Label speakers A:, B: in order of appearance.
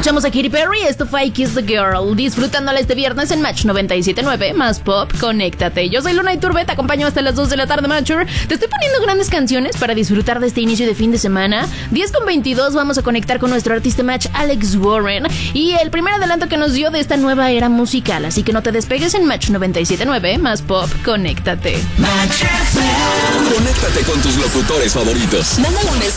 A: Escuchamos a Katy Perry, esto fue I Kiss the Girl, disfrutándola este viernes en Match 97.9, más pop, conéctate. Yo soy Luna Iturbe, te acompaño hasta las 2 de la tarde, Matcher. Te estoy poniendo grandes canciones para disfrutar de este inicio de fin de semana. 10:22 vamos a conectar con nuestro artista Match, Alex Warren, y el primer adelanto que nos dio de esta nueva era musical, así que no te despegues en Match 97.9, más pop, conéctate.
B: Conéctate con tus locutores favoritos.
C: Mándale un mensaje